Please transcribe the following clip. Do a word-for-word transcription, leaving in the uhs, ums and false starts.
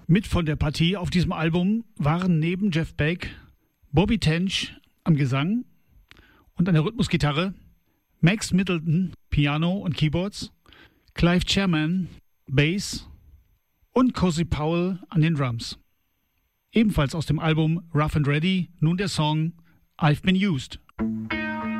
Mit von der Partie auf diesem Album waren neben Jeff Beck Bobby Tench am Gesang und an der Rhythmusgitarre, Max Middleton Piano und Keyboards, Clive Chairman Bass und Cozy Powell an den Drums. Ebenfalls aus dem Album Rough and Ready nun der Song I've Been Used.